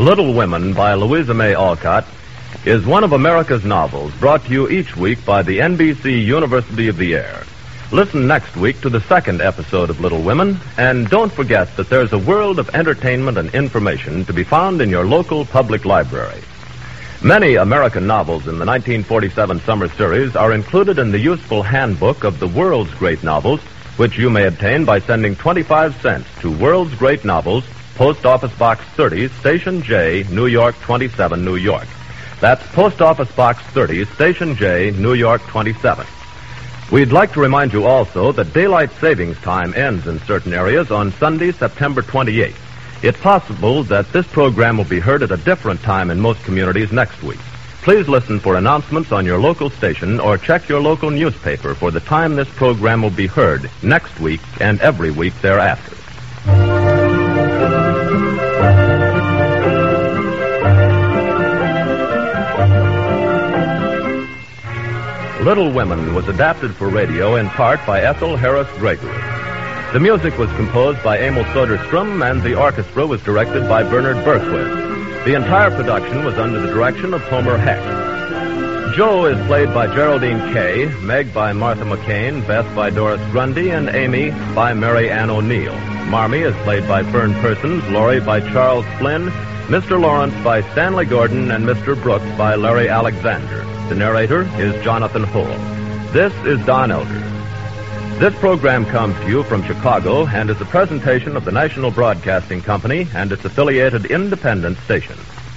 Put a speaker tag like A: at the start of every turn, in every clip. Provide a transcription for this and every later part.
A: Little Women by Louisa May Alcott is one of America's novels brought to you each week by the NBC University of the Air. Listen next week to the second episode of Little Women, and don't forget that there's a world of entertainment and information to be found in your local public library. Many American novels in the 1947 summer series are included in the useful handbook of the World's Great Novels, which you may obtain by sending 25 cents to World's Great Novels, Post Office Box 30, Station J, New York 27, New York. That's Post Office Box 30, Station J, New York 27. We'd like to remind you also that daylight savings time ends in certain areas on Sunday, September 28th. It's possible that this program will be heard at a different time in most communities next week. Please listen for announcements on your local station or check your local newspaper for the time this program will be heard next week and every week thereafter. Little Women was adapted for radio in part by Ethel Harris Gregory. The music was composed by Emil Soderstrom, and the orchestra was directed by Bernard Berquist. The entire production was under the direction of Homer Heck. Jo is played by Geraldine Kay, Meg by Martha McCain, Beth by Doris Grundy, and Amy by Mary Ann O'Neill. Marmee is played by Fern Persons, Laurie by Charles Flynn, Mr. Lawrence by Stanley Gordon, and Mr. Brooks by Larry Alexander. The narrator is Jonathan Hull. This is Don Elder. This program comes to you from Chicago and is a presentation of the National Broadcasting Company and its affiliated independent stations.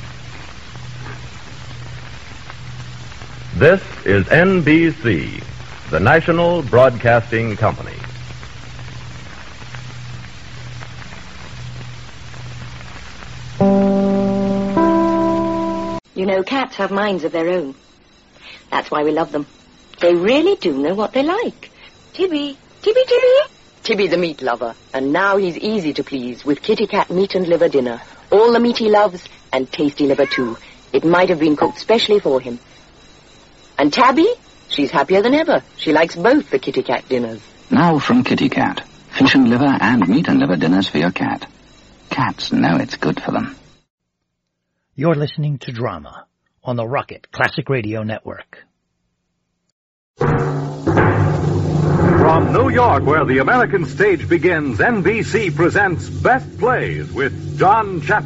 A: This is NBC, the National Broadcasting Company.
B: You know, cats have minds of their own. That's why we love them. They really do know what they like. Tibby. Tibby the meat lover. And now he's easy to please with Kitty Cat meat and liver dinner. All the meat he loves, and tasty liver too. It might have been cooked specially for him. And Tabby? She's happier than ever. She likes both the Kitty Cat dinners.
C: Now from Kitty Cat. Fish and liver and meat and liver dinners for your cat. Cats know it's good for them.
D: You're listening to Drama on the Rocket Classic Radio Network.
E: From New York, where the American stage begins, NBC presents Best Plays with John Chapman.